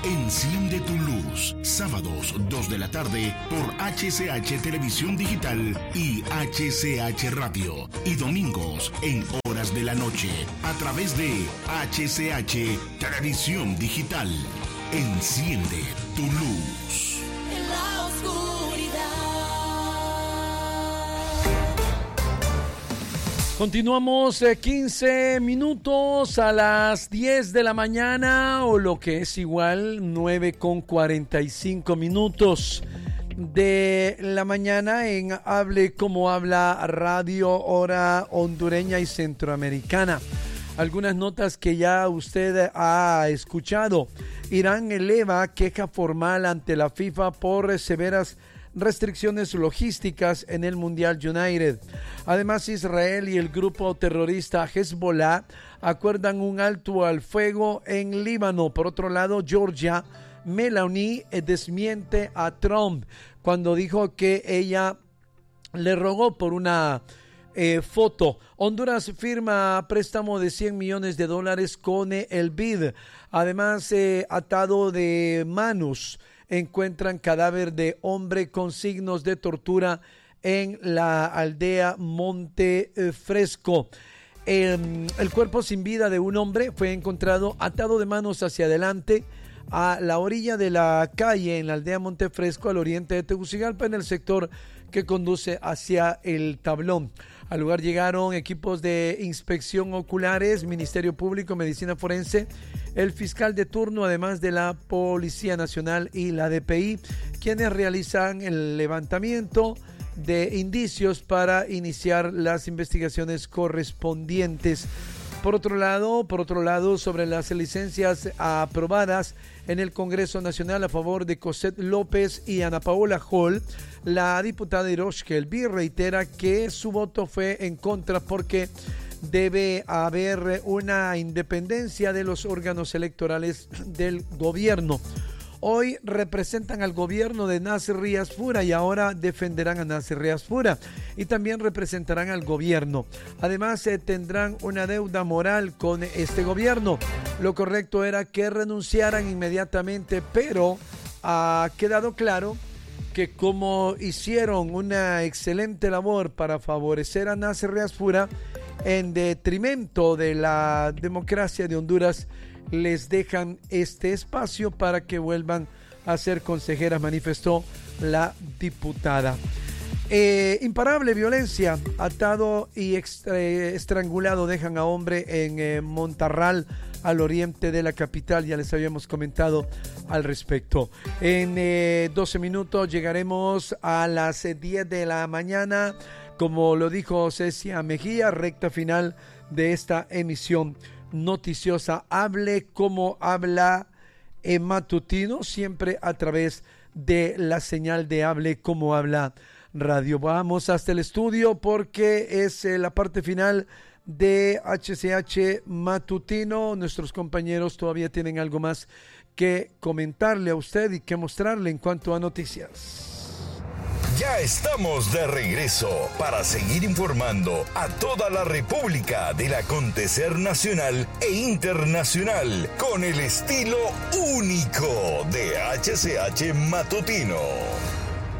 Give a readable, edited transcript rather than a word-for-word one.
Enciende tu luz, sábados 2 de la tarde por HCH Televisión Digital y HCH Radio, y domingos en horas de la noche a través de HCH Televisión Digital. Enciende tu luz. En la oscuridad. Continuamos 15 minutos a las 10 de la mañana, o lo que es igual, 9:45 de la mañana en Hable Como Habla Radio, hora hondureña y centroamericana. Algunas notas que ya usted ha escuchado. Irán eleva queja formal ante la FIFA por severas restricciones logísticas en el Mundial United. Además, Israel y el grupo terrorista Hezbollah acuerdan un alto al fuego en Líbano. Por otro lado, Georgia Meloni desmiente a Trump cuando dijo que ella le rogó por una foto. Honduras firma préstamo de $100 millones con el BID. Además, atado de manos, encuentran cadáver de hombre con signos de tortura en la aldea Monte Fresco. El cuerpo sin vida de un hombre fue encontrado atado de manos hacia adelante a la orilla de la calle en la aldea Montefresco, al oriente de Tegucigalpa, en el sector que conduce hacia el Tablón. Al lugar llegaron equipos de inspección oculares, Ministerio Público, Medicina Forense, el fiscal de turno, además de la Policía Nacional y la DPI, quienes realizan el levantamiento de indicios para iniciar las investigaciones correspondientes. Por otro lado, sobre las licencias aprobadas en el Congreso Nacional a favor de Cosette López y Ana Paola Hall, la diputada Hirosh Kelby reitera que su voto fue en contra porque debe haber una independencia de los órganos electorales del gobierno. Hoy representan al gobierno de Nasser Rías Fura y ahora defenderán a Nasser Rías Fura, y también representarán al gobierno. Además, tendrán una deuda moral con este gobierno. Lo correcto era que renunciaran inmediatamente, pero ha quedado claro que como hicieron una excelente labor para favorecer a Nasser Rías Fura en detrimento de la democracia de Honduras, les dejan este espacio para que vuelvan a ser consejeras, manifestó la diputada. Imparable violencia, atado y estrangulado dejan a hombre en Montarral, al oriente de la capital. Ya les habíamos comentado al respecto. En 12 minutos llegaremos a las 10 de la mañana, como lo dijo Cecia Mejía, recta final de esta emisión noticiosa. Hable Como Habla matutino, siempre a través de la señal de Hable Como Habla Radio. Vamos hasta el estudio porque es la parte final de HCH matutino. Nuestros compañeros todavía tienen algo más que comentarle a usted y que mostrarle en cuanto a noticias. Ya estamos de regreso para seguir informando a toda la República del acontecer nacional e internacional con el estilo único de HCH Matutino.